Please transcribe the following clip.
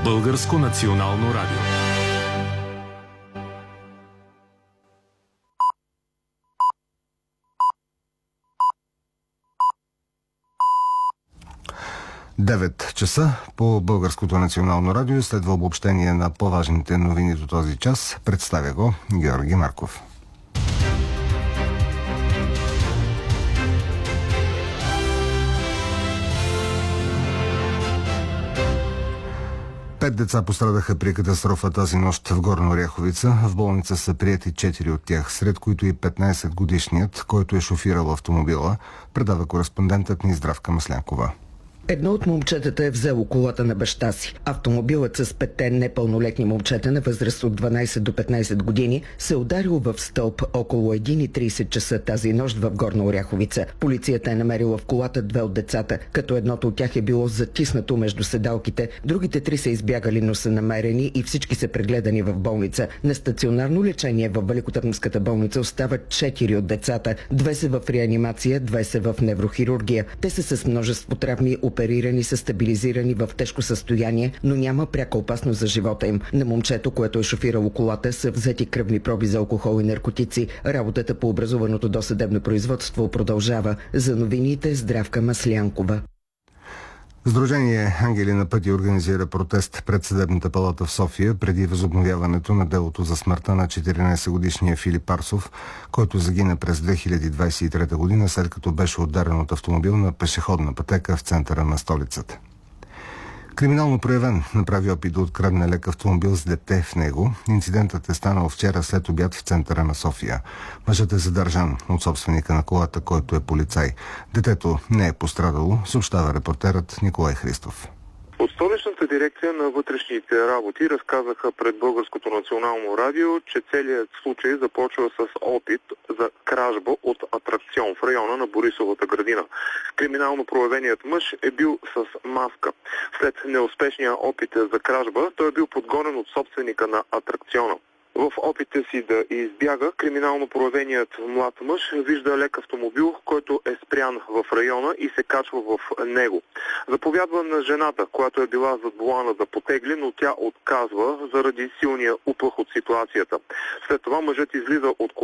Българско национално радио. Девет часа по Българското национално радио следва обобщение на по-важните новини до този час. Представя го Георги Марков. 5 деца пострадаха при катастрофа тази нощ в Горна Оряховица. В болница са приети 4 от тях, сред които и 15-годишният, който е шофирал автомобила, предава кореспондентът ни Здравка Маслянкова. Едно от момчетата е взело колата на баща си. Автомобилът с 5 непълнолетни момчета на възраст от 12 до 15 години се ударил в стълб около 1:30 часа тази нощ в Горна Оряховица. Полицията е намерила в колата 2 от децата, като едното от тях е било затиснато между седалките. Другите 3 са избягали, но са намерени и всички са прегледани в болница. На стационарно лечение в Великотърновската болница остават 4 от децата. 2 са в реанимация, 2 са в неврохирургия. Те са с множество травми, оперирани са стабилизирани в тежко състояние, но няма пряка опасност за живота им. На момчето, което е шофирало колата, са взети кръвни проби за алкохол и наркотици. Работата по образуваното досъдебно производство продължава. За новините Здравка Маслянкова. Сдружение Ангели на пътя организира протест пред Съдебната палата в София преди възобновяването на делото за смъртта на 14-годишния Филип Арсов, който загина през 2023 година, след като беше ударен от автомобил на пешеходна пътека в центъра на столицата. Криминално проявен направи опит да открадне лек автомобил с дете в него. Инцидентът е станал вчера след обяд в центъра на София. Мъжът е задържан от собственика на колата, който е полицай. Детето не е пострадало, съобщава репортерът Николай Христов. От Столичната дирекция на вътрешните работи разказаха пред Българското национално радио, че целият случай започва с опит за кражба от атракцион в района на Борисовата градина. Криминално проявеният мъж е бил с маска. След неуспешния опит за кражба, той е бил подгонен от собственика на атракциона. В опита си да избяга, криминално проявеният млад мъж вижда лек автомобил, който е спрян в района и се качва в него. Заповядва на жената, която е била зад волана да потегли, но тя отказва заради силния уплах от ситуацията. След това мъжът излиза от